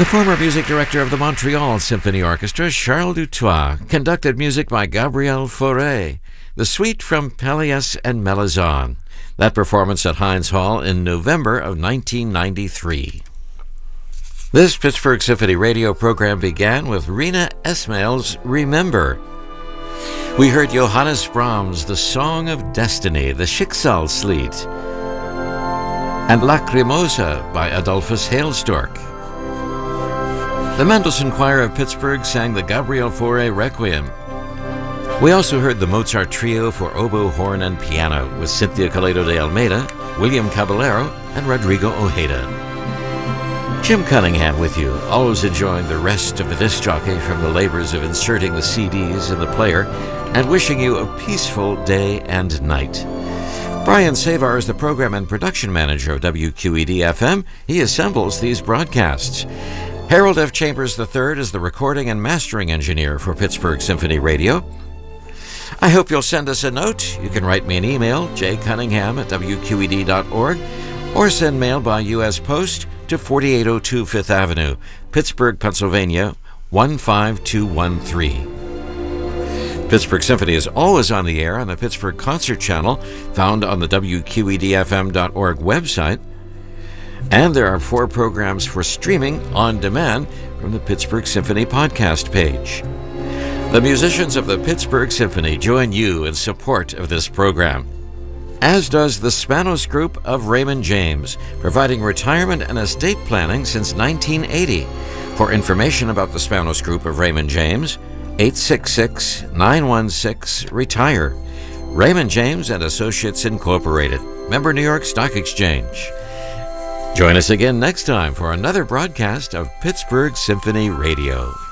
The former music director of the Montreal Symphony Orchestra, Charles Dutoit, conducted music by Gabriel Fauré, the suite from Pelléas and Malazan. That performance at Heinz Hall in November of 1993. This Pittsburgh Symphony radio program began with Rina Esmail's Remember. We heard Johannes Brahms' The Song of Destiny, the Schicksalslied, and Lacrimosa by Adolphus Hailstork. The Mendelssohn Choir of Pittsburgh sang the Gabriel Fauré Requiem. We also heard the Mozart Trio for oboe, horn, and piano with Cynthia Coleto de Almeida, William Caballero, and Rodrigo Ojeda. Jim Cunningham with you, always enjoying the rest of the disc jockey from the labors of inserting the CDs in the player and wishing you a peaceful day and night. Brian Savar is the program and production manager of WQED-FM. He assembles these broadcasts. Harold F. Chambers III is the recording and mastering engineer for Pittsburgh Symphony Radio. I hope you'll send us a note. You can write me an email, jcunningham@wqed.org, or send mail by U.S. Post to 4802 Fifth Avenue, Pittsburgh, Pennsylvania, 15213. Pittsburgh Symphony is always on the air on the Pittsburgh Concert Channel, found on the WQEDFM.org website. And there are 4 programs for streaming on demand from the Pittsburgh Symphony podcast page. The musicians of the Pittsburgh Symphony join you in support of this program, as does the Spanos Group of Raymond James, providing retirement and estate planning since 1980. For information about the Spanos Group of Raymond James, 866-916-RETIRE. Raymond James and Associates Incorporated, member New York Stock Exchange. Join us again next time for another broadcast of Pittsburgh Symphony Radio.